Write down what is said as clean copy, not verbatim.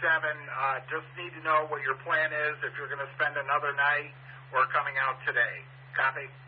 Just need to know what your plan is, if you're going to spend another night or coming out today. Copy?